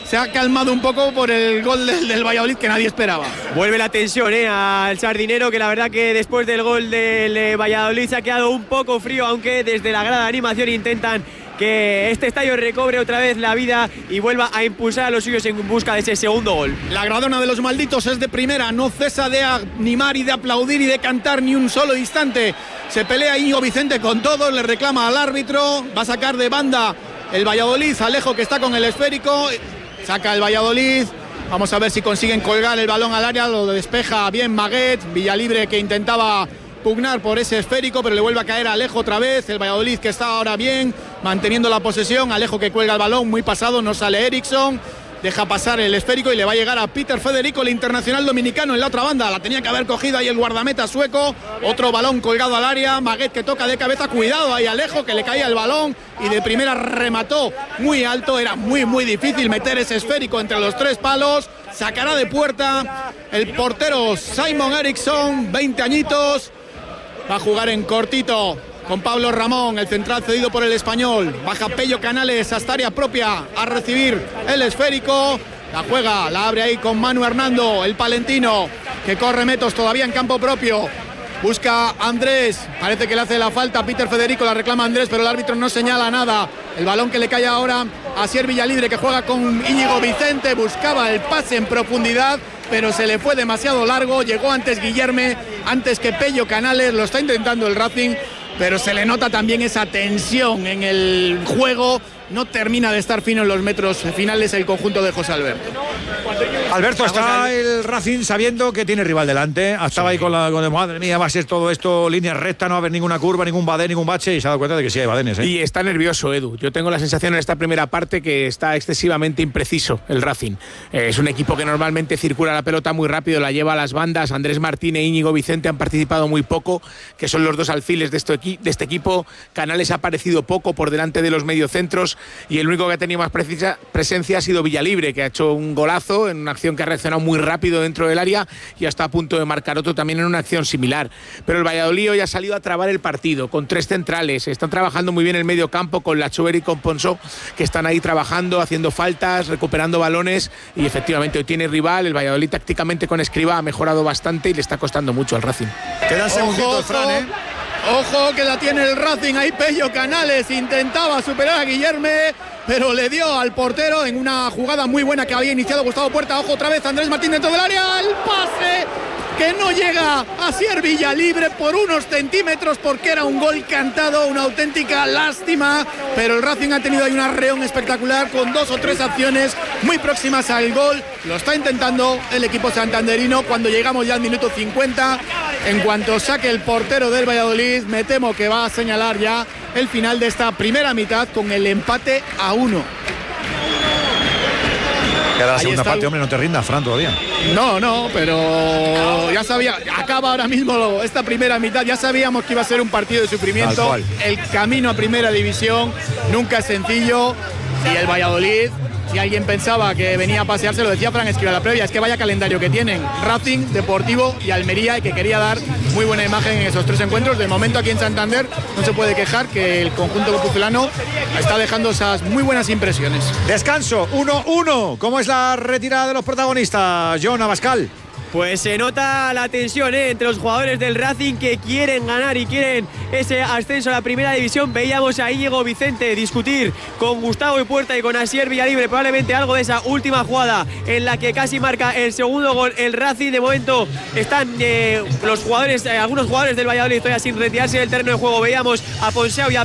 se ha calmado un poco por el gol del Valladolid que nadie esperaba. Vuelve la tensión al Sardinero, que la verdad que después del gol del Valladolid se ha quedado un poco frío, aunque desde la grada de animación intentan que este estadio recobre otra vez la vida y vuelva a impulsar a los suyos en busca de ese segundo gol. La gradona de los malditos es de primera, no cesa de animar y de aplaudir y de cantar ni un solo instante. Se pelea Íñigo Vicente con todos, le reclama al árbitro, va a sacar de banda el Valladolid, Alejo que está con el esférico, saca el Valladolid. Vamos a ver si consiguen colgar el balón al área, lo despeja bien Maguet, Villalibre que intentaba pugnar por ese esférico, pero le vuelve a caer a Alejo otra vez. El Valladolid que está ahora bien, manteniendo la posesión. Alejo que cuelga el balón, muy pasado, no sale Eriksson. Deja pasar el esférico y le va a llegar a Peter Federico, el internacional dominicano, en la otra banda. La tenía que haber cogido ahí el guardameta sueco. Otro balón colgado al área. Maguet que toca de cabeza. Cuidado ahí Alejo, que le caía el balón y de primera remató muy alto. Era muy difícil meter ese esférico entre los tres palos. Sacará de puerta el portero Simon Eriksson, 20 añitos. Va a jugar en cortito con Pablo Ramón, el central cedido por el Español. Baja Pello Canales hasta área propia a recibir el esférico. La juega, la abre ahí con Manu Hernando, el palentino, que corre metros todavía en campo propio. Busca Andrés, parece que le hace la falta a Peter Federico, la reclama Andrés, pero el árbitro no señala nada. El balón que le cae ahora a Asier Villalibre, que juega con Íñigo Vicente, buscaba el pase en profundidad, pero se le fue demasiado largo. Llegó antes Guillerme, antes que Pello Canales. Lo está intentando el Racing, pero se le nota también esa tensión en el juego. No termina de estar fino en los metros finales el conjunto de José Alberto. Alberto, está el Racing sabiendo que tiene rival delante. Estaba ahí con madre mía, va a ser todo esto línea recta, no va a haber ninguna curva, ningún badén, ningún bache, y se ha dado cuenta de que sí hay badenes, ¿eh? Y está nervioso, Edu. Yo tengo la sensación en esta primera parte que está excesivamente impreciso el Racing. Es un equipo que normalmente circula la pelota muy rápido, la lleva a las bandas. Andrés Martín e Íñigo Vicente han participado muy poco, que son los dos alfiles de este equipo. Canales ha aparecido poco por delante de los mediocentros, y el único que ha tenido más presencia ha sido Villalibre, que ha hecho un golazo en una acción que ha reaccionado muy rápido dentro del área y está a punto de marcar otro también en una acción similar. Pero el Valladolid hoy ha salido a trabar el partido con tres centrales. Están trabajando muy bien el medio campo con Lachover y con Ponsó, que están ahí trabajando, haciendo faltas, recuperando balones, y efectivamente hoy tiene rival. El Valladolid tácticamente con Escribá ha mejorado bastante y le está costando mucho al Racing. Quedan segunditos, Fran, ¿eh? Ojo que la tiene el Racing, ahí Pello Canales intentaba superar a Guillerme, pero le dio al portero en una jugada muy buena que había iniciado Gustavo Puerta. Ojo otra vez Andrés Martín dentro del área, el pase que no llega a Asier Villalibre por unos centímetros, porque era un gol cantado, una auténtica lástima, pero el Racing ha tenido ahí un arreón espectacular con dos o tres acciones muy próximas al gol. Lo está intentando el equipo santanderino cuando llegamos ya al minuto 50. En cuanto saque el portero del Valladolid, me temo que va a señalar ya el final de esta primera mitad con el empate a 1. Queda la segunda parte, hombre, no te rindas, Fran, todavía. No, pero ya sabía, acaba ahora mismo esta primera mitad, ya sabíamos que iba a ser un partido de sufrimiento. El camino a primera división nunca es sencillo, y el Valladolid, si alguien pensaba que venía a pasearse, lo decía Fran Escribá la previa, es que vaya calendario que tienen Racing, Deportivo y Almería, y que quería dar muy buena imagen en esos tres encuentros. De momento aquí en Santander no se puede quejar, que el conjunto guipuzcoano está dejando esas muy buenas impresiones. Descanso, 1-1. ¿Cómo es la retirada de los protagonistas, John Abascal? Pues se nota la tensión entre los jugadores del Racing, que quieren ganar y quieren ese ascenso a la primera división. Veíamos a Íñigo Vicente discutir con Gustavo Puerta y con Asier Villalibre, probablemente algo de esa última jugada en la que casi marca el segundo gol el Racing. De momento están los jugadores, algunos jugadores del Valladolid todavía sin retirarse del terreno de juego. Veíamos a Ponseu y a